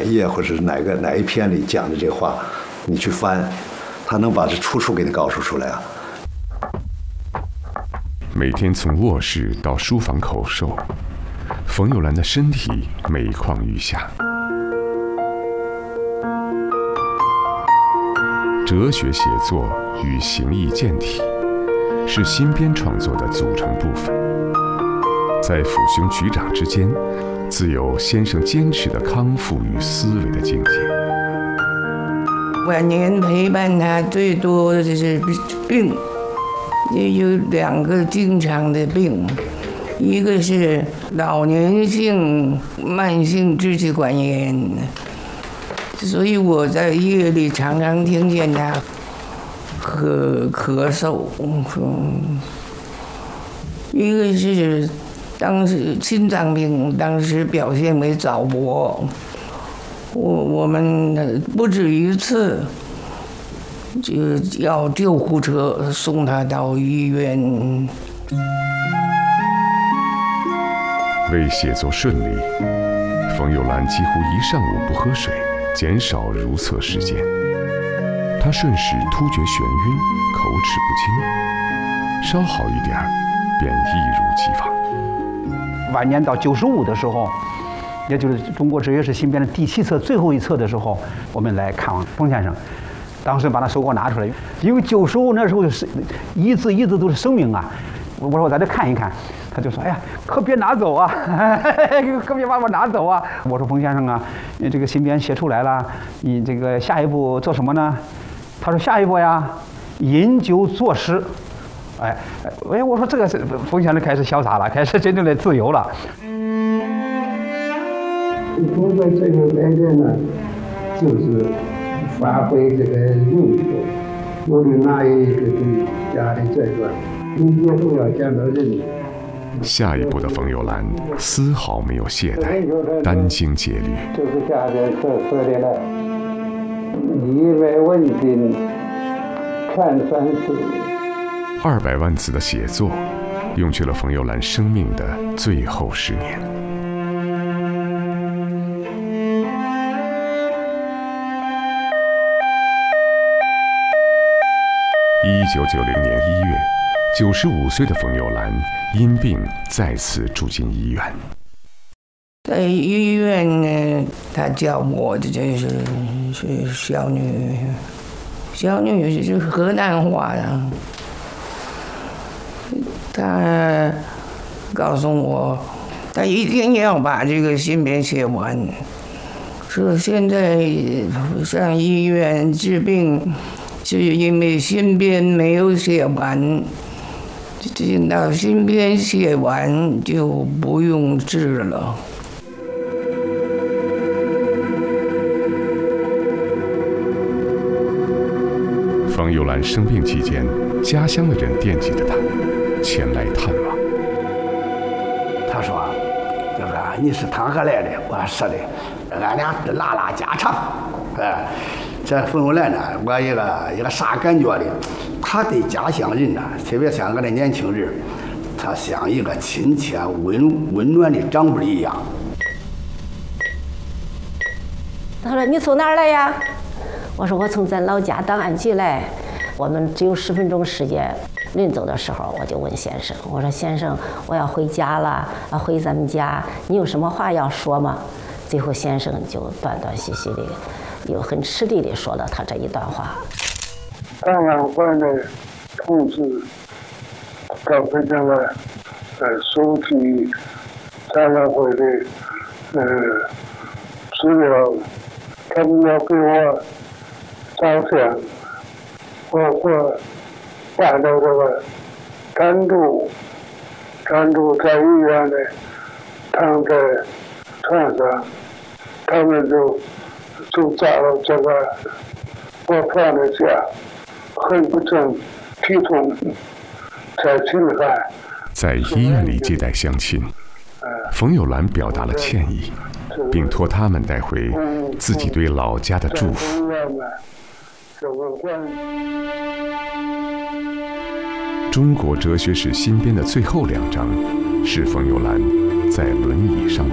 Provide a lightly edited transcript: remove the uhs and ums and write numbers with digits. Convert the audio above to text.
一页或者是哪一篇里讲的这话，你去翻，他能把这出处给你告诉出来啊。 每天从卧室到书房口授，冯友兰的身体每况愈下。哲学写作与形意健体是新编创作的组成部分，在抚胸举掌之间，自有先生坚持的康复与思维的境界。 晚年陪伴他最多的就是病，有2个经常的病，一个是老年性慢性支气管炎，所以我在夜里常常听见他咳嗽。一个是当时心脏病，当时表现为早搏，我们不止一次就要救护车送他到医院。 为写作顺利，冯友兰几乎一上午不喝水，减少如厕时间。他顺时突厥眩晕，口齿不清，稍好一点便一如既往。 晚年到95的时候，也就是中国哲学史新编的第7册最后一册的时候，我们来看望冯先生。当时把他手稿拿出来，因为95那时候是一字一字都是生命啊。我说我在这看一看，他就说：“哎呀，可别拿走啊，可别把我拿走啊！”我说：“冯先生啊，你这个新编写出来了，你这个下一步做什么呢？”他说：“下一步呀，饮酒作诗。”哎，我说这个是冯先生开始潇洒了，开始真正的自由了。 我在这个改变呢，就是发挥这个用处，我的哪一个对家的这个，你以后要见到人。 下一步的冯友兰丝毫没有懈怠，殚精竭虑。 就是下边所说的了，100万斤看3次。 200万字的写作，用去了冯友兰生命的最后10年。1990年1月，95岁的冯友兰因病再次住进医院。 在医院呢，他叫我的就是小女，小女是河南话的。他告诉我，他一定要把这个新编写完。说现在上医院治病，是因为新编没有写完，等到新编写完就不用治了。 冯友兰生病期间，家乡的人惦记着他，前来探望。 他说：“这个你是唐河来的？”我说：“是的。”俺俩拉家常。哎，这冯友兰呢，我一个啥感觉的？他对家乡人呢，特别像俺的年轻人，他像一个亲切温暖的长辈一样。 他说：“你从哪儿来呀？”我说：“我从咱老家档案局来。”我们只有10分钟时间。临走的时候，我就问先生：“我说先生，我要回家了，回咱们家，你有什么话要说吗？”最后先生就断断续续的，又很吃力的说了他这一段话。 档案馆的同志搞这个收集档案会的资料，他们要给我照片，我办到这个单独在医院的躺在床上，他们就找了这个我放的假，很不正，体重才轻汗。 在医院里接待乡亲，冯友兰表达了歉意，并托他们带回自己对老家的祝福。中国哲学史新编的最后2章，是冯友兰在轮椅上的